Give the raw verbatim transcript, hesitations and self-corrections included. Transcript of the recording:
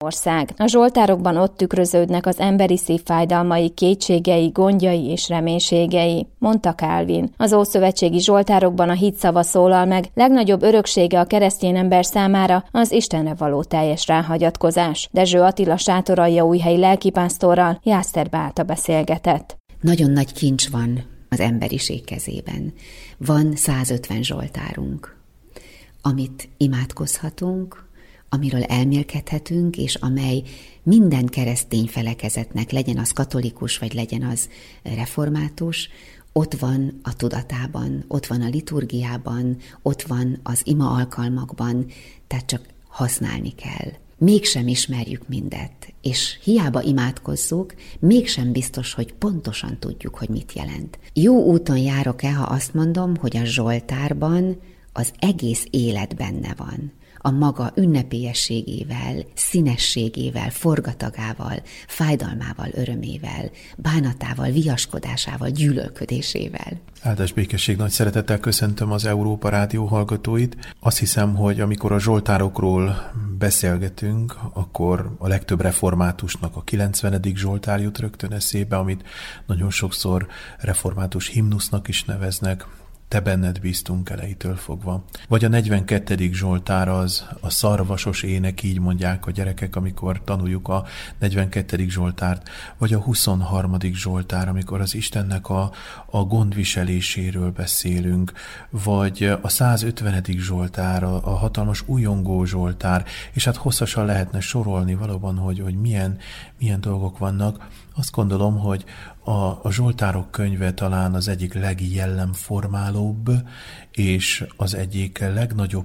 ország. A zsoltárokban ott tükröződnek az emberi szív fájdalmai, kétségei, gondjai és reménységei, mondta Calvin. Az ószövetségi zsoltárokban a hit szava szólal meg, legnagyobb öröksége a keresztény ember számára az Istenre való teljes ráhagyatkozás. Dezső Attila sátoraljaújhelyi lelkipásztorral Jászter Beáta beszélgetett. Nagyon nagy kincs van az emberiség kezében. Van százötven zsoltárunk, amit imádkozhatunk, amiről elmélkedhetünk, és amely minden keresztény felekezetnek, legyen az katolikus, vagy legyen az református, ott van a tudatában, ott van a liturgiában, ott van az ima alkalmakban, tehát csak használni kell. Mégsem ismerjük mindet, és hiába imádkozzuk, mégsem biztos, hogy pontosan tudjuk, hogy mit jelent. Jó úton járok-e, ha azt mondom, hogy a zsoltárban az egész élet benne van. A maga ünnepélyességével, színességével, forgatagával, fájdalmával, örömével, bánatával, viaskodásával, gyűlölködésével. Áldás békesség, nagy szeretettel köszöntöm az Európa Rádió hallgatóit. Azt hiszem, hogy amikor a zsoltárokról beszélgetünk, akkor a legtöbb reformátusnak a kilencvenedik zsoltár jut rögtön eszébe, amit nagyon sokszor református himnusznak is neveznek. Te benned bíztunk elejétől fogva. Vagy a negyvenkettedik zsoltár az a szarvasos ének, így mondják a gyerekek, amikor tanuljuk a negyvenkettedik zsoltárt. Vagy a huszonharmadik zsoltár, amikor az Istennek a, a gondviseléséről beszélünk. Vagy a százötvenedik zsoltár, a, a hatalmas újongó zsoltár. És hát hosszasan lehetne sorolni valóban, hogy, hogy milyen, milyen dolgok vannak. Azt gondolom, hogy a, a Zsoltárok könyve talán az egyik legjellemformálóbb, és az egyik legnagyobb